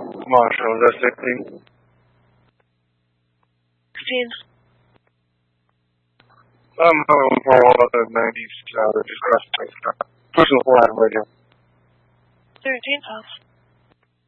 Marshall, that's 16. 16. I'm home for one of the 90s, just crossed. Pushing the line radio. 13 house.